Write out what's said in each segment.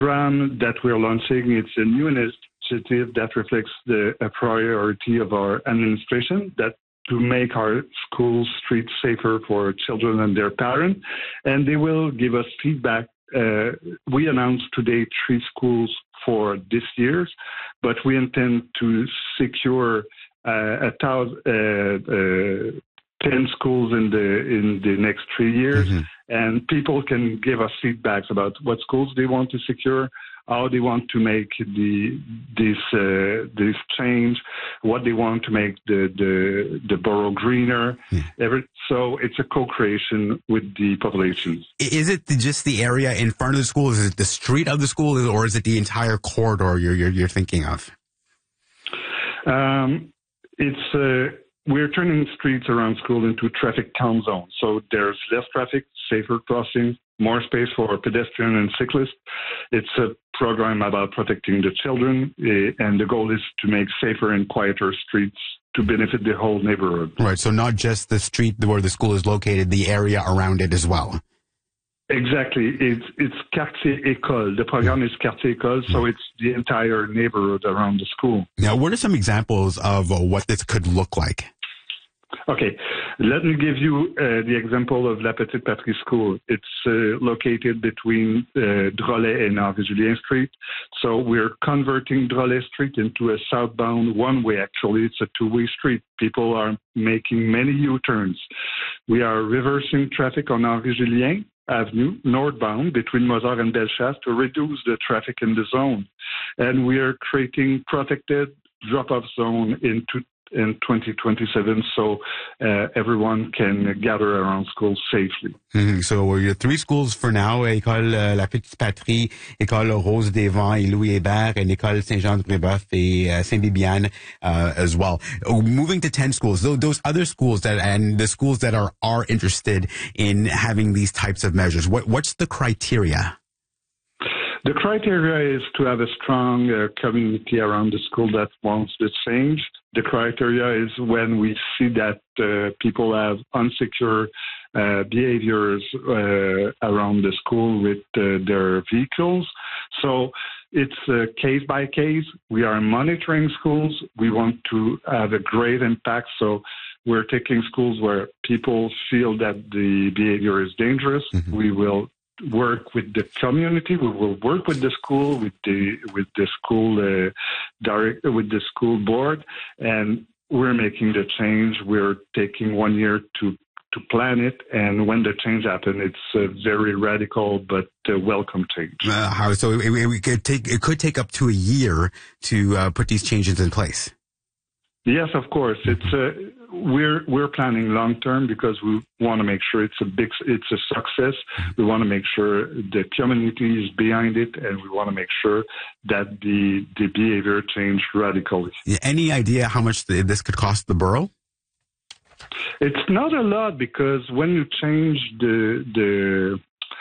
program that we're launching, it's a new initiative that reflects a priority of our administration, that to make our school streets safer for children and their parents. And they will give us feedback. We announced today 3 schools for this year, but we intend to secure 10 schools in the next 3 years, and people can give us feedbacks about what schools they want to secure, how they want to make this change, what they want to make the borough greener. So it's a co-creation with the population. Is it just the area in front of the school? Is it the street of the school, or is it the entire corridor you're thinking of? We're turning streets around school into traffic calm zones. So there's less traffic, safer crossings, more space for pedestrians and cyclists. It's a program about protecting the children, and the goal is to make safer and quieter streets to benefit the whole neighborhood. Right, so not just the street where the school is located, the area around it as well. Exactly. It's Quartier École. The program is Quartier École, so it's the entire neighborhood around the school. Now, what are some examples of what this could look like? Okay, let me give you the example of La Petite Patrie School. It's located between Drolet and Henri-Julien Street. So we're converting Drolet Street into a southbound one-way. Actually, it's a two-way street. People are making many U-turns. We are reversing traffic on Henri-Julien Avenue, northbound between Mozart and Bellechasse, to reduce the traffic in the zone. And we are creating protected drop-off zone in 2027, so everyone can gather around school safely. So you have 3 schools for now: École La Petite Patrie, École Rose des Vents et Louis Hébert, and École Saint-Jean-de-Brébeuf et Saint-Bibiane as well. Moving to 10 schools, those other schools and the schools that are interested in having these types of measures, what's the criteria? The criteria is to have a strong community around the school that wants the change. The criteria is when we see that people have unsecure behaviors around the school with their vehicles. So it's case by case. We are monitoring schools. We want to have a great impact. So we're taking schools where people feel that the behavior is dangerous. We will work with the community. We will work with the school, with the school with the school board, and we're making the change. We're taking 1 year to plan it, and when the change happens, it's a very radical but welcome change. So it could take up to a year to put these changes in place. Yes, of course. It's we're planning long term because we want to make sure it's a success. We want to make sure the community is behind it, and we want to make sure that the behavior changed radically. Any idea how much this could cost the borough? It's not a lot, because when you change the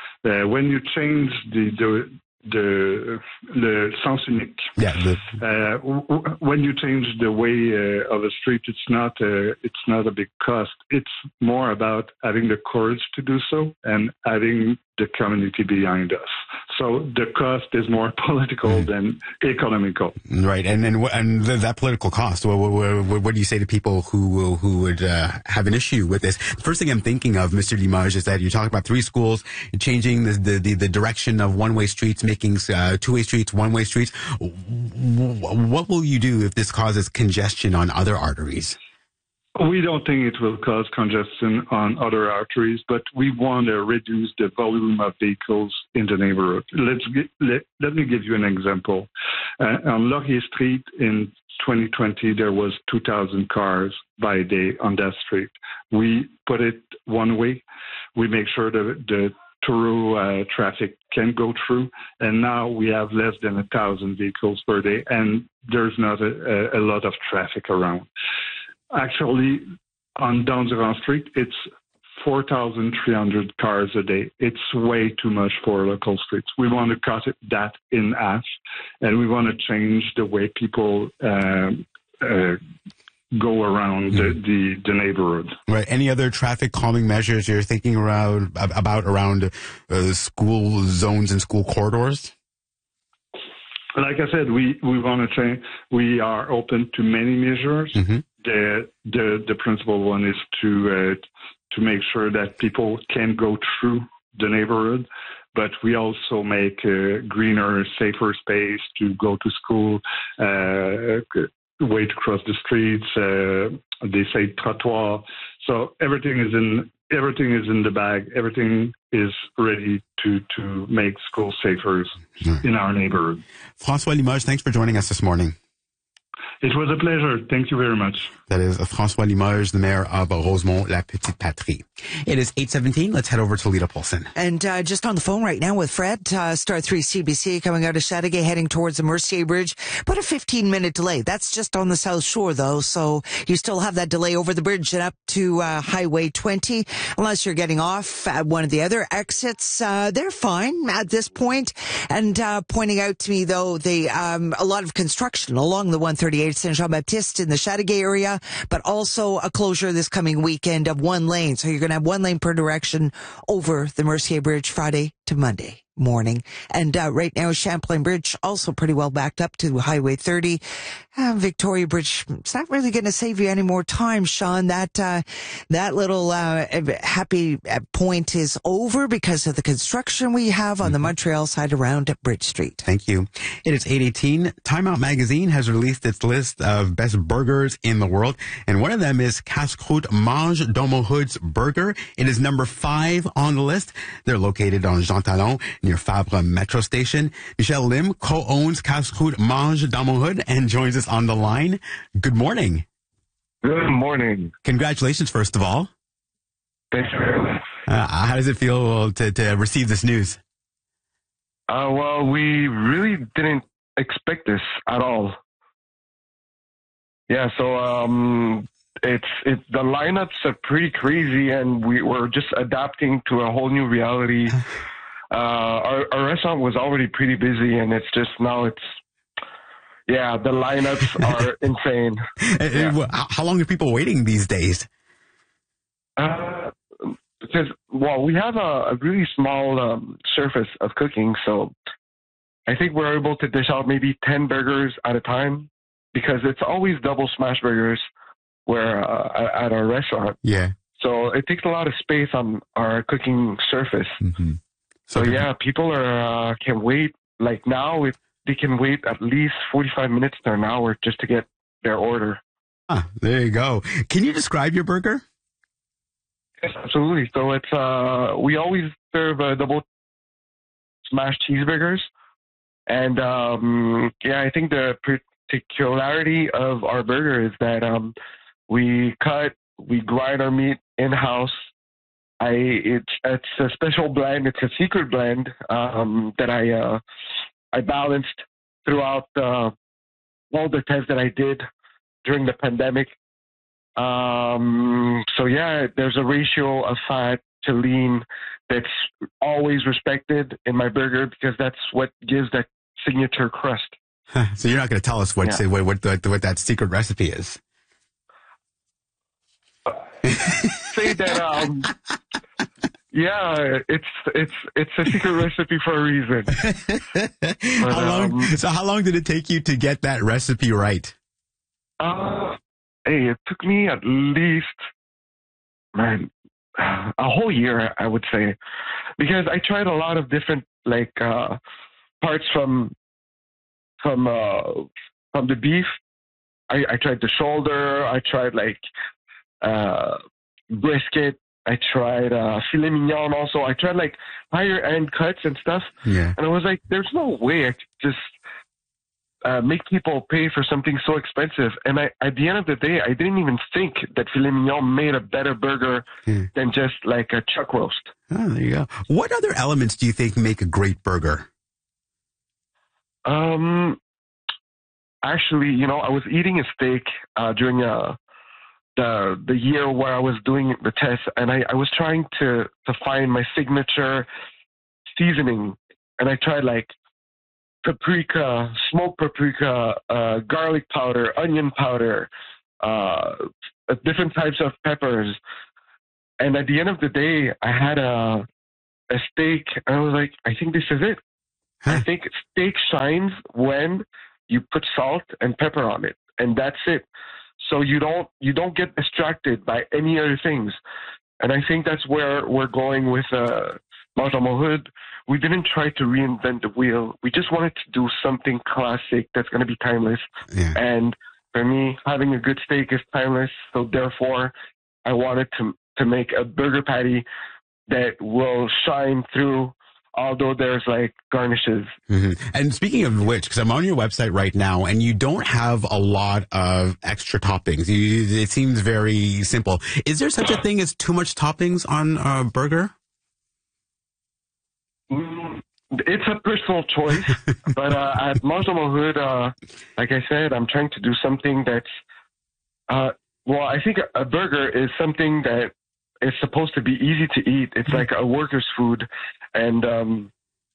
sens unique. When you change the way of a street, it's not a big cost. It's more about having the courage to do so and having the community behind us. So the cost is more political than economical. Right, and that political cost. What do you say to people who would have an issue with this? The first thing I'm thinking of, Mr. Limoges, is that you're talking about 3 schools, changing the direction of one-way streets, making two-way streets one-way streets. What will you do if this causes congestion on other arteries? We don't think it will cause congestion on other arteries, but we want to reduce the volume of vehicles in the neighborhood. Let me give you an example. On Laurier Street in 2020, there was 2,000 cars by day on that street. We put it one way. We make sure that the through traffic can go through, and now we have less than 1,000 vehicles per day, and there's not a lot of traffic around. Actually, on Donzeran Street, it's 4,300 cars a day. It's way too much for local streets. We want to cut that in half, and we want to change the way people go around the neighborhood. Right. Any other traffic calming measures you're thinking about around school zones and school corridors? Like I said, we want to change. We are open to many measures. Mm-hmm. The principal one is to make sure that people can go through the neighborhood, but we also make a greener, safer space to go to school, way to cross the streets. They say trottoir. So everything is in the bag. Everything is ready to make school safer in our neighborhood. François Limoges, thanks for joining us this morning. It was a pleasure. Thank you very much. That is François Limoges, the mayor of Rosemont-la-Petite-Patrie. It is 8:17. Let's head over to Lita Polson. And just on the phone right now with Fred, Star 3 CBC coming out of Chateauguay, heading towards the Mercier Bridge. About a 15-minute delay. That's just on the South Shore, though, so you still have that delay over the bridge and up to Highway 20. Unless you're getting off at one of the other exits, they're fine at this point. And pointing out to me, though, a lot of construction along the 138 Saint-Jean-Baptiste in the Chateauguay area, but also a closure this coming weekend of one lane. So you're going to have one lane per direction over the Mercier Bridge Friday to Monday morning. And right now, Champlain Bridge also pretty well backed up to Highway 30. Victoria Bridge, it's not really going to save you any more time, Sean. That little happy point is over because of the construction we have on the Montreal side around at Bridge Street. Thank you. It is 8:18. Time Out Magazine has released its list of best burgers in the world, and one of them is Casse-Croûte Mange dans mon Hood's Burger. It is number 5 on the list. They're located on Jean Talon near Fabre Metro Station. Michel Lim co-owns Casse-Croûte Mange dans mon Hood and joins us on the line. Good morning. Good morning. Congratulations, first of all. Thanks very much. How does it feel to receive this news? Well, we really didn't expect this at all. Yeah, so it's the lineups are pretty crazy, and we're just adapting to a whole new reality. Our restaurant was already pretty busy, and it's just now the lineups are insane. Yeah. How long are people waiting these days? Because, we have a really small surface of cooking, so I think we're able to dish out maybe 10 burgers at a time, because it's always double smash burgers at our restaurant. Yeah. So it takes a lot of space on our cooking surface. Mm-hmm. So people can wait. Like now, they can wait at least 45 minutes to an hour just to get their order. There you go. Can you describe your burger? Yes, absolutely. So it's we always serve double smashed cheeseburgers, and I think the particularity of our burger is that we grind our meat in house. It's a special blend. It's a secret blend that I balanced throughout all the tests that I did during the pandemic. There's a ratio of fat to lean that's always respected in my burger, because that's what gives that signature crust. So you're not going to tell us what that secret recipe is? Say that. It's a secret recipe for a reason. But, how long did it take you to get that recipe right? It took me at least, a whole year, I would say, because I tried a lot of different parts from the beef. I tried the shoulder. I tried brisket. I tried filet mignon also. I tried higher end cuts and stuff. Yeah. And I was like, there's no way I could just make people pay for something so expensive. And at the end of the day, I didn't even think that filet mignon made a better burger than just a chuck roast. Oh, there you go. What other elements do you think make a great burger? Actually, I was eating a steak during the year where I was doing the test, and I was trying to find my signature seasoning, and I tried paprika, smoked paprika, garlic powder, onion powder, different types of peppers. And at the end of the day, I had a steak, and I was like, I think this is it. I think steak shines when you put salt and pepper on it, and that's it. So you don't get distracted by any other things. And I think that's where we're going with Mange dans mon hood. We didn't try to reinvent the wheel. We just wanted to do something classic that's going to be timeless. Yeah. And for me, having a good steak is timeless. So therefore, I wanted to make a burger patty that will shine through, although there's like garnishes. Mm-hmm. And speaking of which, because I'm on your website right now, and you don't have a lot of extra toppings. It seems very simple. Is there such a thing as too much toppings on a burger? It's a personal choice, but at Mange dans mon hood, like I said, I'm trying to do something that's, well, I think a burger is something that is supposed to be easy to eat. It's like a worker's food, and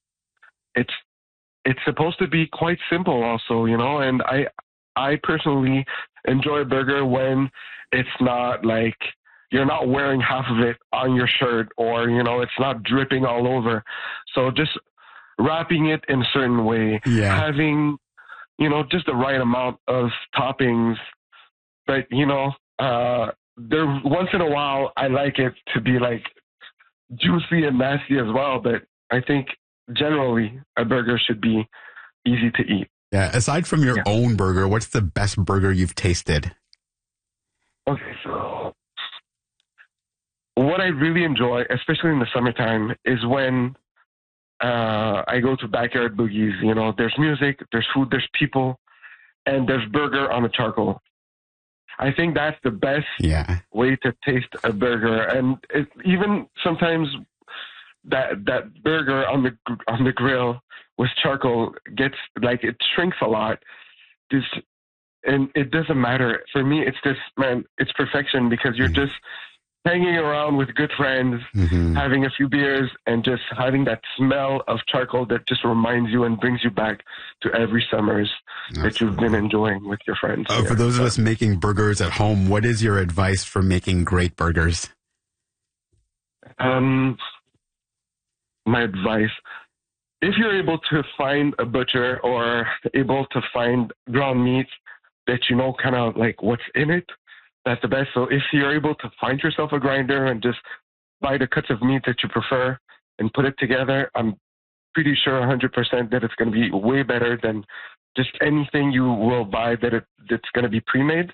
it's supposed to be quite simple also, you know, and I personally enjoy a burger when it's not like you're not wearing half of it on your shirt, or, you know, it's not dripping all over. So just wrapping it in a certain way, having, you know, just the right amount of toppings. But, you know, there once in a while, I like it to be like juicy and nasty as well. But I think generally a burger should be easy to eat. Yeah. Aside from your own burger, what's the best burger you've tasted? Okay, so what I really enjoy, especially in the summertime, is when I go to backyard boogies. You know, there's music, there's food, there's people, and there's burger on the charcoal. I think that's the best way to taste a burger. And even sometimes that burger on the grill with charcoal gets, like, it shrinks a lot. And it doesn't matter. For me, it's just, man, it's perfection, because you're just hanging around with good friends, having a few beers, and just having that smell of charcoal that just reminds you and brings you back to every summers that you've been enjoying with your friends. For those of us making burgers at home, what is your advice for making great burgers? My advice, if you're able to find a butcher or able to find ground meat that you know kind of like what's in it, that's the best. So if you're able to find yourself a grinder and just buy the cuts of meat that you prefer and put it together, I'm pretty sure 100% that it's going to be way better than just anything you will buy that's going to be pre-made.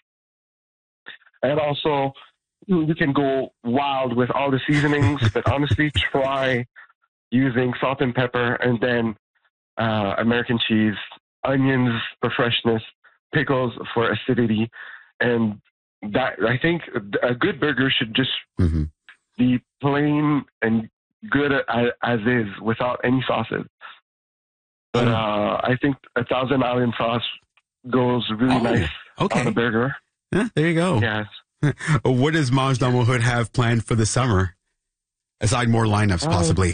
And also, you can go wild with all the seasonings, but honestly, try using salt and pepper, and then American cheese, onions for freshness, pickles for acidity, and that, I think a good burger should just be plain and good as is, without any sauces. But I think a Thousand Island sauce goes really nice on a burger. Yeah, there you go. Yes. What does Mange dans mon hood have planned for the summer? Aside more lineups, possibly.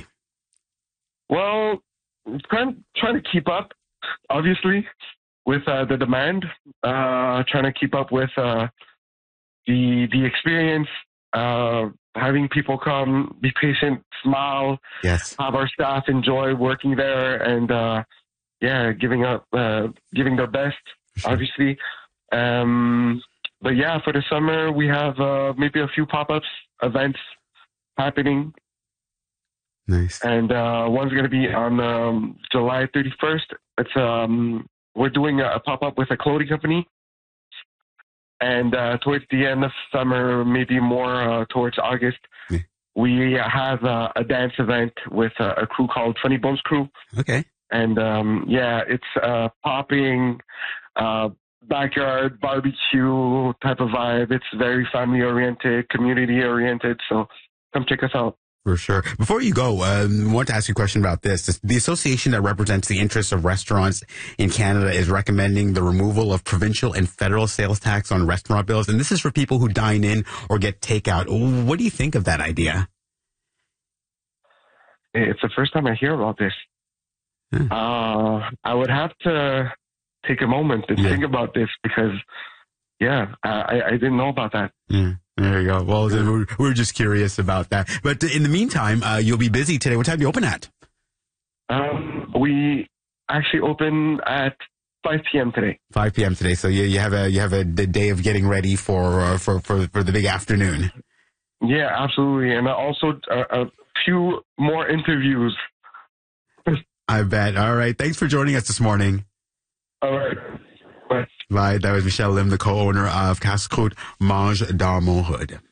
Well, trying to keep up, obviously, with the demand. Trying to keep up with the experience, having people come, be patient, smile, have our staff enjoy working there, and giving their best, obviously. But yeah, for the summer we have maybe a few pop-ups events happening. Nice. And one's going to be on July 31st. It's we're doing a pop-up with a clothing company. And towards the end of summer, maybe more towards August, we have a dance event with a crew called Funny Bones Crew. Okay. And it's popping, backyard barbecue type of vibe. It's very family-oriented, community-oriented. So come check us out. For sure. Before you go, I want to ask you a question about this. The association that represents the interests of restaurants in Canada is recommending the removal of provincial and federal sales tax on restaurant bills. And this is for people who dine in or get takeout. What do you think of that idea? It's the first time I hear about this. I would have to take a moment to think about this, because, I didn't know about that. Yeah. There you go. Well, we're just curious about that. But in the meantime, you'll be busy today. What time do you open at? We actually open at 5 p.m. today. 5 p.m. today. So you have a the day of getting ready for the big afternoon. Yeah, absolutely, and also a few more interviews. I bet. All right. Thanks for joining us this morning. All right. Bye. Bye. That was Michel Lim, the co-owner of Casse-Croûte Mange dans mon hood.